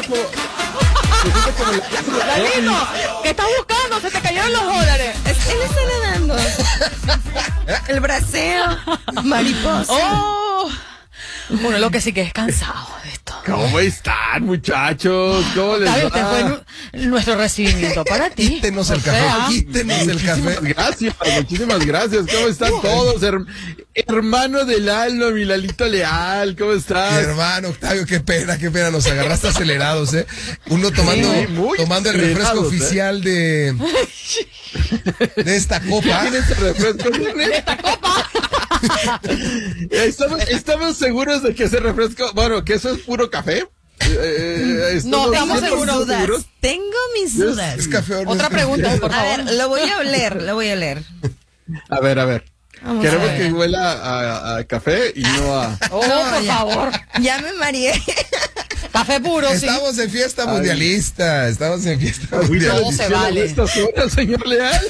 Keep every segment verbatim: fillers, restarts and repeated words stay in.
como... Se siente como la... Danilo, ¿qué estás buscando? Se te cayeron los dólares. Es- Él está nadando. El braceo. Mariposa. Oh. Bueno, lo que sí que es cansado de esto. ¿Cómo están, muchachos? ¿Cómo les Octavio, este va? fue nu- nuestro recibimiento para ti. Quítenos el O sea, café, quítenos el Muchísimas café. gracias, muchísimas gracias. ¿Cómo están todos? Her- hermano del alma, mi Lalito Leal, ¿cómo Mi estás? hermano Octavio, qué pena, qué pena, nos agarraste acelerados, ¿eh? Uno tomando, Sí, muy tomando el refresco acelerados, ¿eh? oficial de, de esta copa. ¿Quién es el refresco? esta copa. ¿Estamos, estamos seguros de que ese refresco, bueno, que eso es puro café? Eh, No, estamos cien por ciento seguros. Dudas. Tengo mis dudas. ¿Es café o no Otra es café? pregunta, por A favor. ver, lo voy a oler, lo voy a oler. A ver, a ver. Vamos Queremos a ver. que huela a, a café y no a... Oh, No, por ya. favor. Ya me mareé. Café puro, sí. Estamos en fiesta mundialista, estamos en fiesta Todo mundialista. se vale. ¿Estas horas, señor Leal?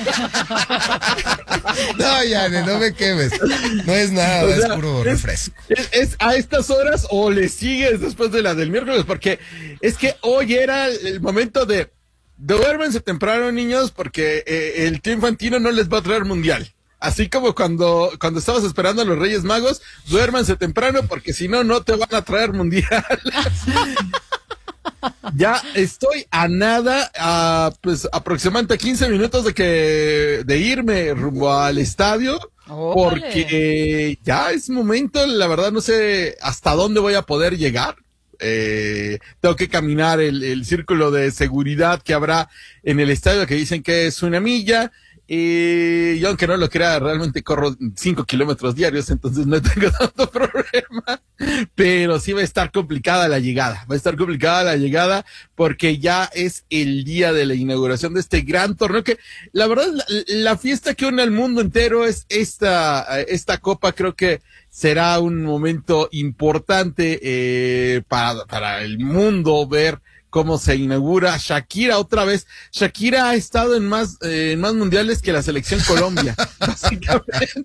No, Yane, no me quemes. No es nada, O es sea, puro es- refresco. ¿Es, es a estas horas o le sigues después de la del miércoles? Porque es que hoy era el momento de duérmense temprano, niños, porque eh, el tío Infantino no les va a traer mundial. Así como cuando, cuando estabas esperando a los Reyes Magos, duérmanse temprano porque si no, no te van a traer mundial. Ya estoy a nada, a pues aproximadamente quince minutos de que de irme rumbo al estadio, Ópale. porque ya es momento, la verdad no sé hasta dónde voy a poder llegar. Eh, tengo que caminar el, el círculo de seguridad que habrá en el estadio, que dicen que es una milla. Y yo, aunque no lo crea, realmente corro cinco kilómetros diarios, entonces no tengo tanto problema. Pero sí va a estar complicada la llegada. Va a estar complicada la llegada porque ya es el día de la inauguración de este gran torneo que, la verdad, la, la fiesta que une al mundo entero es esta, esta copa. Creo que será un momento importante eh, para, para el mundo ver cómo se inaugura Shakira otra vez. Shakira ha estado en más, eh, en más mundiales que la selección Colombia, básicamente.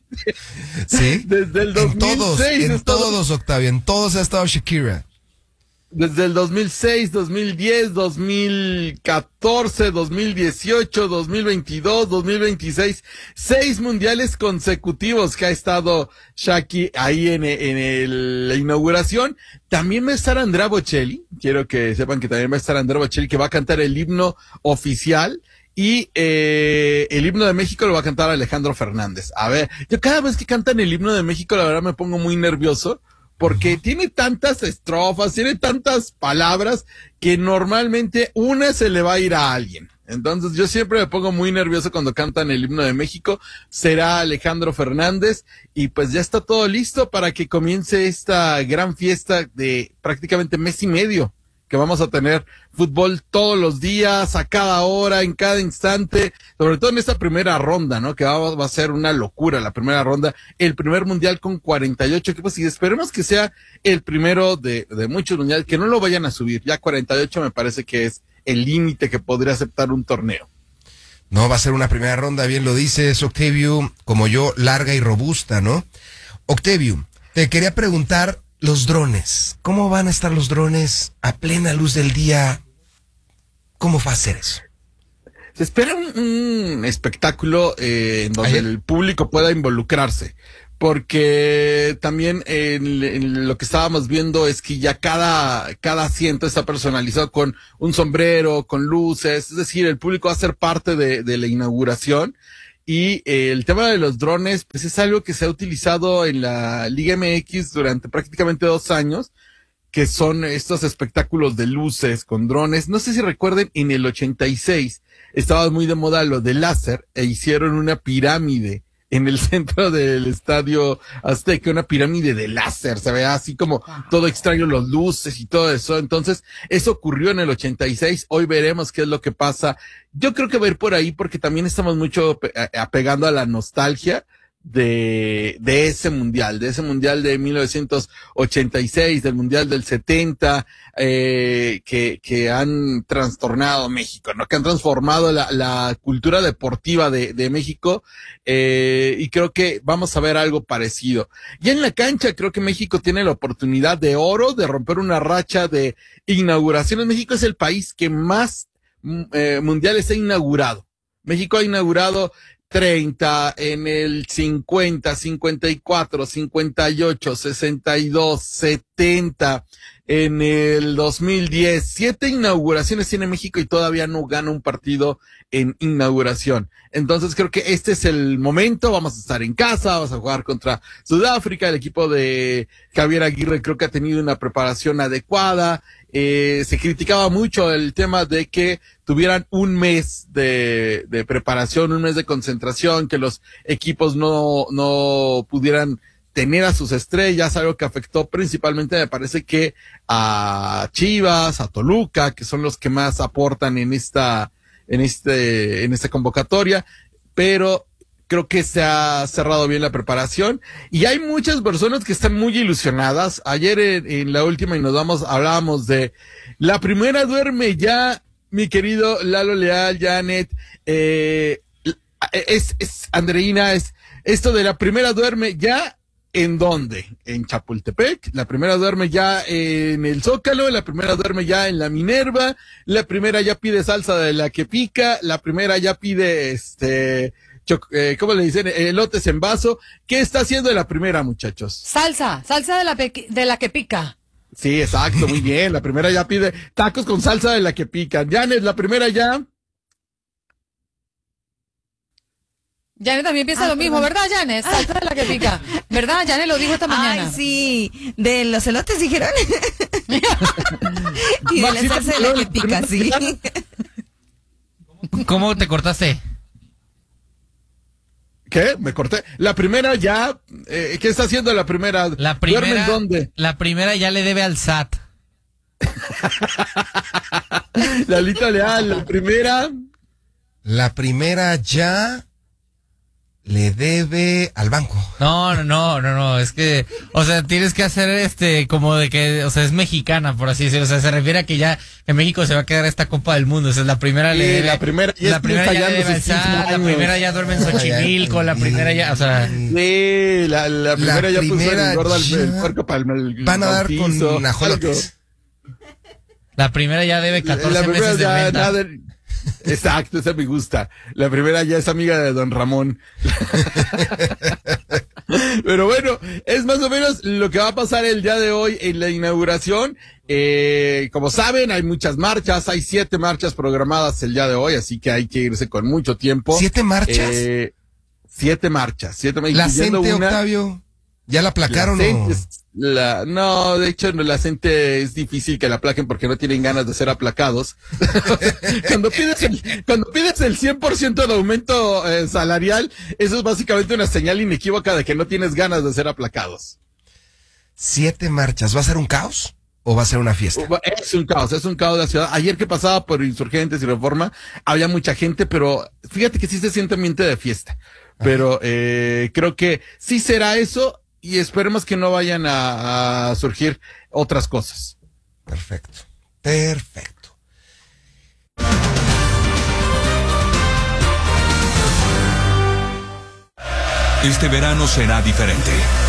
Sí. Desde el En dos mil seis. todos, ha en estado- todos, Octavio, en todos ha estado Shakira. Desde el dos mil seis, dos mil diez, dos mil catorce, dos mil dieciocho, dos mil veintidós, dos mil veintiséis, seis mundiales consecutivos que ha estado Shaki ahí en, en el- la inauguración. También va a estar Andrea Bocelli, quiero que sepan que también va a estar Andrea Bocelli, que va a cantar el himno oficial. Y eh, el himno de México lo va a cantar Alejandro Fernández. A ver, yo cada vez que cantan el himno de México, la verdad me pongo muy nervioso, porque tiene tantas estrofas, tiene tantas palabras que normalmente una se le va a ir a alguien. Entonces yo siempre me pongo muy nervioso cuando cantan el himno de México. Será Alejandro Fernández y pues ya está todo listo para que comience esta gran fiesta de prácticamente mes y medio, que vamos a tener fútbol todos los días, a cada hora, en cada instante, sobre todo en esta primera ronda, ¿no? Que va, va a ser una locura la primera ronda, el primer mundial con cuarenta y ocho equipos, y esperemos que sea el primero de, de muchos mundiales, que no lo vayan a subir, ya cuarenta y ocho me parece que es el límite que podría aceptar un torneo. No, va a ser una primera ronda, bien lo dices, Octavio, como yo, larga y robusta, ¿no? Octavio, te quería preguntar, los drones, ¿cómo van a estar los drones a plena luz del día? ¿Cómo va a ser eso? Se espera un, un espectáculo eh, en donde Ayer. el público pueda involucrarse, porque también en, en lo que estábamos viendo es que ya cada, cada asiento está personalizado con un sombrero, con luces, es decir, el público va a ser parte de, de la inauguración. Y eh, el tema de los drones, pues es algo que se ha utilizado en la Liga M X durante prácticamente dos años, que son estos espectáculos de luces con drones. No sé si recuerden, en el ochenta y seis estaba muy de moda lo de láser e hicieron una pirámide en el centro del Estadio Azteca, una pirámide de láser, se veía así como todo extraño, los luces y todo eso. Entonces, eso ocurrió en el ochenta y seis, hoy veremos qué es lo que pasa. Yo creo que va a ir por ahí porque también estamos mucho apegando a la nostalgia, de, de ese mundial, de ese mundial de mil novecientos ochenta y seis, del mundial del setenta, eh, que, que han trastornado México, ¿no? Que han transformado la, la cultura deportiva de, de México, eh, y creo que vamos a ver algo parecido. Y en la cancha creo que México tiene la oportunidad de oro, de romper una racha de inauguraciones. México es el país que más eh, mundiales ha inaugurado. México ha inaugurado treinta, en el cincuenta, cincuenta y cuatro, cincuenta y ocho, sesenta y dos, setenta, en el dos mil diez, siete inauguraciones tiene México y todavía no gana un partido en inauguración. Entonces creo que este es el momento, vamos a estar en casa, vamos a jugar contra Sudáfrica, el equipo de Javier Aguirre creo que ha tenido una preparación adecuada. Eh, se criticaba mucho el tema de que tuvieran un mes de, de preparación, un mes de concentración, que los equipos no, no pudieran tener a sus estrellas, algo que afectó principalmente, me parece que a Chivas, a Toluca, que son los que más aportan en esta, en este, en esta convocatoria, pero creo que se ha cerrado bien la preparación y hay muchas personas que están muy ilusionadas. Ayer en, en la última y nos vamos, hablábamos de la primera duerme ya, mi querido Lalo Leal, Janet, eh, es, es, Andreina, es esto de la primera duerme ya. ¿En dónde? En Chapultepec, la primera duerme ya en el Zócalo, la primera duerme ya en la Minerva, la primera ya pide salsa de la que pica, la primera ya pide este, choc, eh, ¿cómo le dicen? Elotes en vaso. ¿Qué está haciendo la primera, muchachos? Salsa, salsa de la, pe- de la que pica. Sí, exacto, muy bien. La primera ya pide tacos con salsa de la que pica. Janet, la primera ya. Janet también piensa ah, lo mismo, ¿verdad, Janet? Salsa de la que pica. ¿Verdad? Janet lo dijo esta mañana. Ay, sí. De los elotes dijeron. Y de la salsa de la que pica, sí. ¿Cómo te cortaste? ¿Qué? Me corté. La primera ya. Eh, ¿Qué está haciendo la primera? La primera. ¿Duerme en dónde? La primera ya le debe al S A T. Lalita Leal, la primera. La primera ya le debe al banco. No, no, no, no, no, es que, o sea, tienes que hacer este, como de que, o sea, es mexicana, por así decirlo, o sea, se refiere a que ya en México se va a quedar esta Copa del Mundo, o sea, la primera sí, le debe, la primera, la primera ya le debe al S A T, la primera ya duerme en Xochimilco, la primera ya, o sea. Sí, la, la primera la ya primera puso el gordo ya al el puerco para el van a dar bautizo, con ajolotes. La primera ya debe catorce la meses de ya, venta. Nada, exacto, esa me gusta. La primera ya es amiga de Don Ramón. Pero bueno, es más o menos lo que va a pasar el día de hoy en la inauguración. Eh, como saben, hay muchas marchas, hay siete marchas programadas el día de hoy, así que hay que irse con mucho tiempo. ¿Siete marchas? Eh, siete marchas, siete La Cente, Octavio, ¿ya la aplacaron la o no? La, no, de hecho, la gente es difícil que la aplaquen porque no tienen ganas de ser aplacados. cuando pides el, cuando pides el cien por ciento de aumento eh, salarial, eso es básicamente una señal inequívoca de que no tienes ganas de ser aplacados. Siete marchas, ¿va a ser un caos o va a ser una fiesta? Es un caos, es un caos de la ciudad. Ayer que pasaba por Insurgentes y Reforma, había mucha gente, pero fíjate que sí se siente ambiente de fiesta. Pero eh, creo que sí será eso. Y esperemos que no vayan a, a surgir otras cosas. Perfecto, perfecto. Este verano será diferente.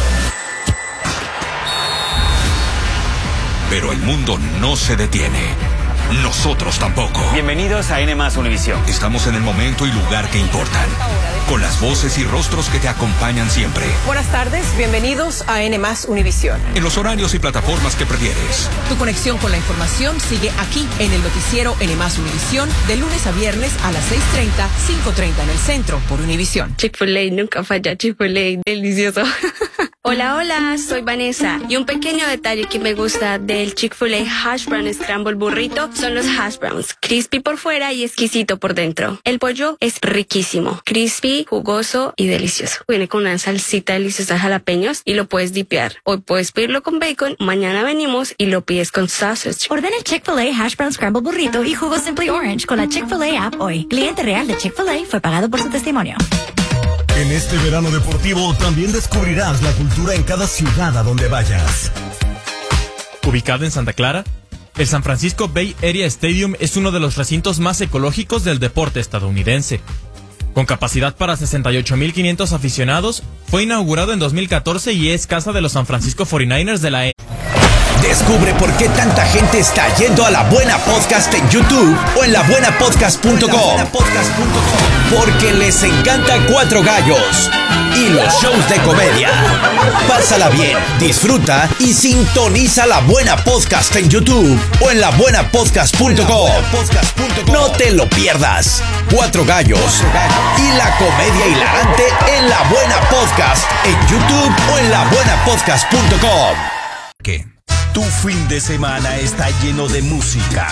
Pero el mundo no se detiene. Nosotros tampoco. Bienvenidos a N más Univisión. Estamos en el momento y lugar que importan. Con las voces y rostros que te acompañan siempre. Buenas tardes, bienvenidos a N más Univisión. En los horarios y plataformas que prefieres. Tu conexión con la información sigue aquí en el noticiero N más Univisión de lunes a viernes a las seis treinta, cinco treinta en el centro por Univisión. Chick-fil-A nunca falla, Chick-fil-A delicioso. Hola, hola, soy Vanessa y un pequeño detalle que me gusta del Chick-fil-A Hash Brown Scramble Burrito son los hash browns, crispy por fuera y exquisito por dentro. El pollo es riquísimo, crispy, jugoso y delicioso. Viene con una salsita deliciosa de jalapeños y lo puedes dipear. Hoy puedes pedirlo con bacon, mañana venimos y lo pides con sausage. Ordena el Chick-fil-A Hash Brown Scramble Burrito y jugo Simply Orange con la Chick-fil-A app hoy. Cliente real de Chick-fil-A fue pagado por su testimonio. En este verano deportivo también descubrirás la cultura en cada ciudad a donde vayas. Ubicado en Santa Clara, el San Francisco Bay Area Stadium es uno de los recintos más ecológicos del deporte estadounidense. Con capacidad para sesenta y ocho mil quinientos aficionados, fue inaugurado en dos mil catorce y es casa de los San Francisco cuarenta y nueve ers de la N B A. Descubre por qué tanta gente está yendo a La Buena Podcast en YouTube o en la buena podcast punto com. Porque les encanta Cuatro Gallos y los shows de comedia. Pásala bien, disfruta y sintoniza La Buena Podcast en YouTube o en la buena podcast punto com. No te lo pierdas. Cuatro Gallos y la comedia hilarante en La Buena Podcast en YouTube o en la buena podcast punto com. ¿Qué? Tu fin de semana está lleno de música,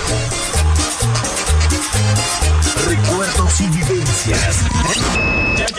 recuerdos y vivencias.